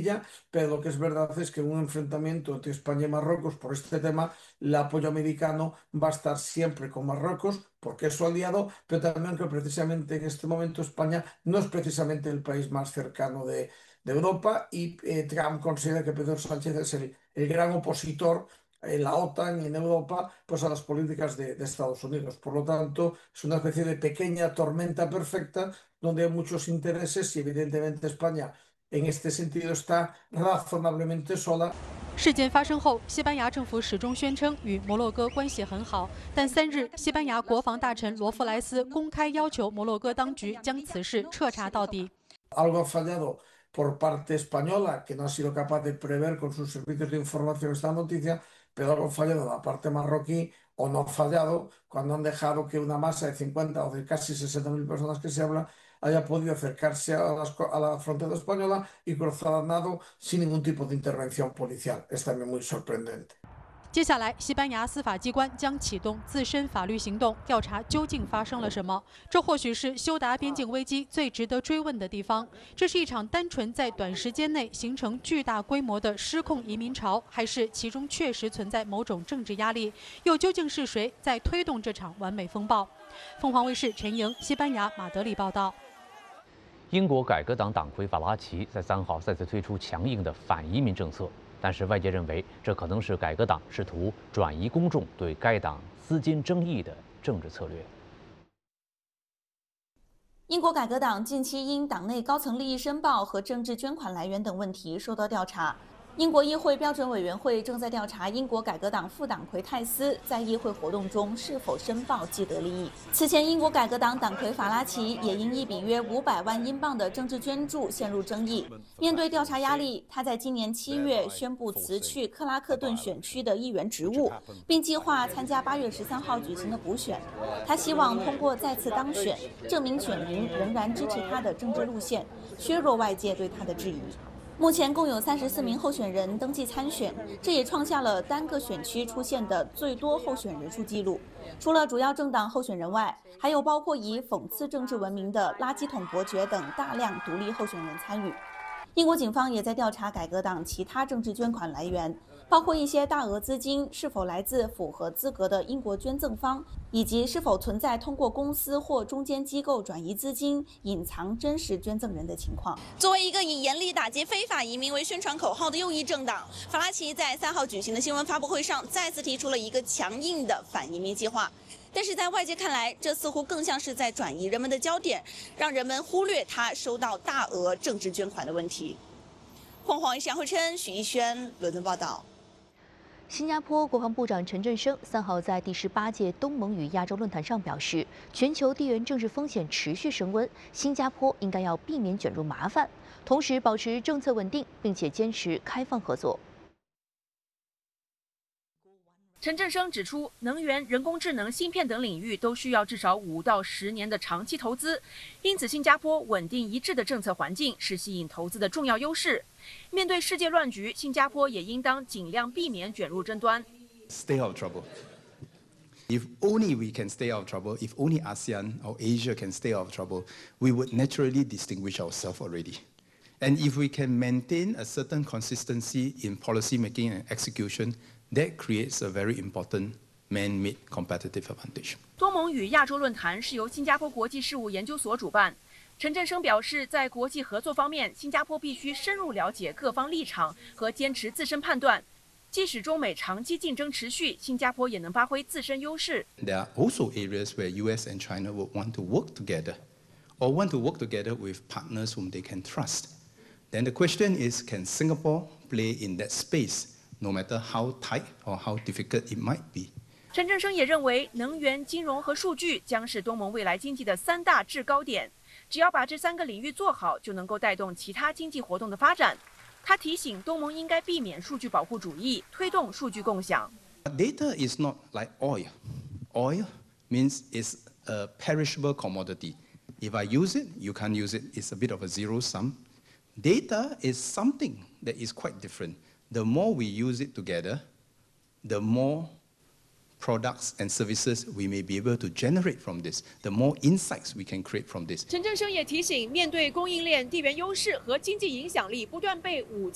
sencilla, pero lo que es verdad es que en un enfrentamiento entre España y Marruecos por este tema, el apoyo americano va a estar siempre con Marruecos porque es su aliado, pero también que precisamente en este momento España no es precisamente el país más cercano de Europa y Trump considera que Pedro Sánchez es el gran opositor en la OTAN y en Europa pues a las políticas de Estados Unidos. Por lo tanto, es una especie de pequeña tormenta perfecta donde hay muchos intereses y evidentemente España en este sentido está razonablemente sola。 事件发生后，西班牙政府始终宣称与摩洛哥关系很好，但3日，西班牙国防大臣罗弗莱斯公开要求摩洛哥当局将此事彻查到底。 Algo ha fallado por parte española, que no ha sido capaz de prever con sus servicios de información esta noticia, pero algo ha fallado de la parte marroquí o no ha fallado cuando han dejado que una masa de 50 o de casi 60.000 personas que se habla haya podido acercarse a la frontera española y cruzar a nado sin ningún tipo de intervención policial. Es también muy sorprendente。 接下来，西班牙司法机关将启动自身法律行动，调查究竟发生了什么。这或许是修达边境危机最值得追问的地方。这是一场单纯在短时间内形成巨大规模的失控移民潮，还是其中确实存在某种政治压力？又究竟是谁在推动这场完美风暴？凤凰卫视陈莹，西班牙马德里报道。 英国改革党党魁法拉奇在3号再次推出强硬的反移民政策。但是外界认为，这可能是改革党试图转移公众对该党资金争议的政治策略。 英国改革党近期因党内高层利益申报和政治捐款来源等问题受到调查。英国议会标准委员会正在调查英国改革党副党魁泰斯在议会活动中是否申报既得利益。此前，英国改革党党魁法拉奇也因一笔约500万英镑的政治捐助陷入争议。面对调查压力，他在今年7月宣布辞去克拉克顿选区的议员职务，并计划参加8月13号举行的补选。他希望通过再次当选，证明选民仍然支持他的政治路线，削弱外界对他的质疑。目前共有34名候选人登记参选，这也创下了单个选区出现的最多候选人数纪录。除了主要政党候选人外，还有包括以讽刺政治闻名的垃圾桶伯爵等大量独立候选人参与。英国警方也在调查改革党其他政治捐款来源，包括一些大额资金是否来自符合资格的英国捐赠方，以及是否存在通过公司或中间机构转移资金、隐藏真实捐赠人的情况。作为一个以严厉打击非法移民为宣传口号的右翼政党，法拉奇在3号举行的新闻发布会上再次提出了一个强硬的反移民计划。但是在外界看来，这似乎更像是在转移人们的焦点，让人们忽略他收到大额政治捐款的问题。凤凰卫视杨慧琛、许逸轩伦敦报道。 新加坡国防部长陈振声3号在第18届东盟与亚洲论坛上表示，全球地缘政治风险持续升温，新加坡应该要避免卷入麻烦，同时保持政策稳定，并且坚持开放合作。 陈振声指出，能源、人工智能、芯片等领域都需要至少5到10年的长期投资，因此新加坡稳定一致的政策环境是吸引投资的重要优势。面对世界乱局，新加坡也应当尽量避免卷入争端。 Stay out of trouble. If only we can stay out of trouble, if only ASEAN or Asia can stay out of trouble, we would naturally distinguish ourselves already. And if we can maintain a certain consistency in policy making and execution, that creates a very important man-made competitive advantage. 多盟与亚洲论坛是由新加坡国际事务研究所主办。陈振声表示，在国际合作方面，新加坡必须深入了解各方立场和坚持自身判断。即使中美长期竞争持续，新加坡也能发挥自身优势。 There are also areas where US and China would want to work together, or want to work together with partners whom they can trust. Then the question is, can Singapore play in that space, no matter how tight or how difficult it might be? 陈振声也认为，能源、金融和数据将是东盟未来经济的3大制高点。只要把这3个领域做好，就能够带动其他经济活动的发展。他提醒东盟应该避免数据保护主义，推动数据共享。 Data is not like oil. Oil means it's a perishable commodity. If I use it, you can't use it. It's a bit of a zero sum. Data is something that is quite different. The more we use it together, the more products and services we may be able to generate from this, the more insights we can create from this. 陈振声也提醒，面对供应链、地缘优势和经济影响力不断被武